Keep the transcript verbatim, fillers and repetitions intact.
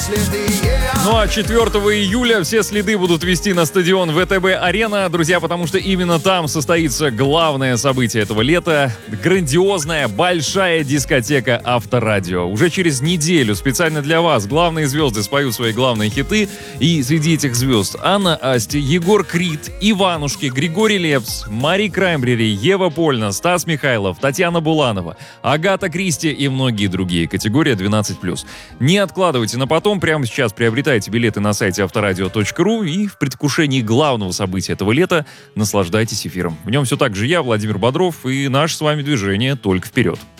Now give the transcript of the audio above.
Ну а четвёртого июля все следы будут вести на стадион ВТБ-арена, друзья, потому что именно там состоится главное событие этого лета — грандиозная большая дискотека Авторадио. Уже через неделю специально для вас главные звезды споют свои главные хиты, и среди этих звезд Анна Асти, Егор Крид, Иванушки, Григорий Лепс, Мари Краймбрери, Ева Польна, Стас Михайлов, Татьяна Буланова, Агата Кристи и многие другие. Категория двенадцать плюс. Не откладывайте на потом, прямо сейчас приобретайте билеты на сайте авторадио точка ру и в предвкушении главного события этого лета наслаждайтесь эфиром. В нем все так же я, Владимир Бодров, и наше с вами движение только вперед.